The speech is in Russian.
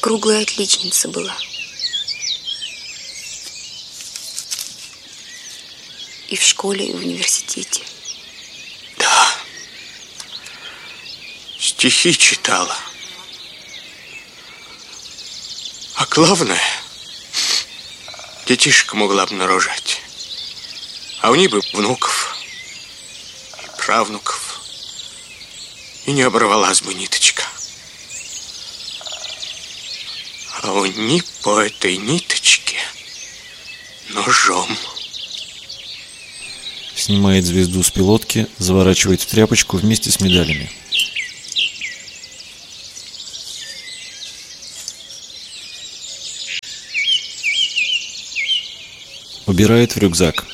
круглая отличница была. И в школе, и в университете. Да. Стихи читала. А главное, детишек могла бы нарожать. А у них бы внуков и правнуков. И не оборвалась бы ниточка. А у них по этой ниточке ножом. Снимает звезду с пилотки, заворачивает в тряпочку вместе с медалями. Убирает в рюкзак.